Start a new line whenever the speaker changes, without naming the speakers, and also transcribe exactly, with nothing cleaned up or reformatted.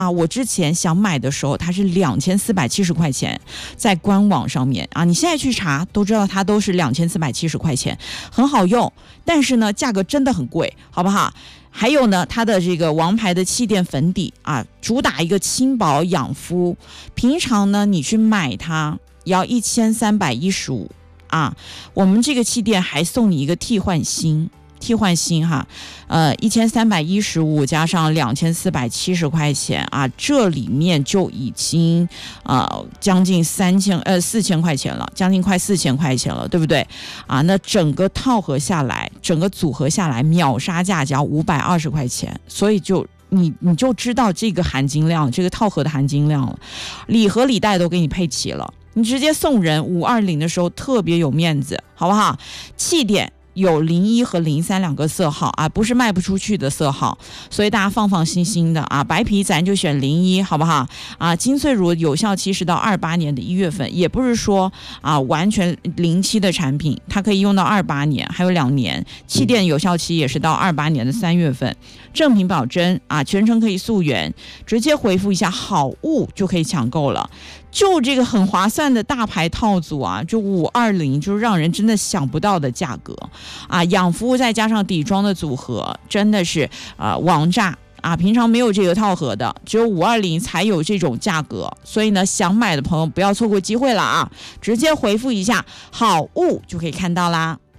啊，我之前想买的时候，它是两千四百七十块钱，在官网上面啊，你现在去查都知道它都是两千四百七十块钱，很好用，但是呢，价格真的很贵，好不好？还有呢，它的这个王牌的气垫粉底啊，主打一个轻薄养肤，平常呢你去买它要一千三百一十五啊，我们这个气垫还送你一个替换芯。替换芯哈，呃，一千三百一十五加上两千四百七十块钱啊，这里面就已经呃将近三千呃四千块钱了，将近快四千块钱了，对不对啊？那整个套盒下来，整个组合下来，秒杀价只要五百二十块钱，所以就。你你就知道这个含金量，这个套盒的含金量了，礼盒礼袋都给你配齐了，你直接送人五二零的时候特别有面子，好不好？气垫。有零一和零三两个色号啊，不是卖不出去的色号，所以大家放放心心的啊。白皮咱就选零一，好不好？啊，精粹乳有效期是到二八年的一月份，也不是说啊完全零期的产品，它可以用到二八年，还有两年。气垫有效期也是到二八年的三月份，正品保真啊，全程可以溯源，直接回复一下好物就可以抢购了。就这个很划算的大牌套组啊，就五二零，就是让人真的想不到的价格啊！养肤再加上底妆的组合，真的是啊、呃、王炸啊！平常没有这个套盒的，只有五二零才有这种价格，所以呢，想买的朋友不要错过机会了啊！直接回复一下好物就可以看到啦。